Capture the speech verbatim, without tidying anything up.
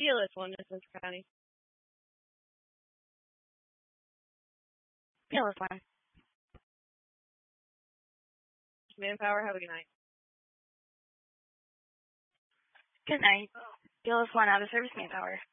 B L S one, Central County. B L S one. Manpower, have a good night. Good night. B L S one out of service, Manpower.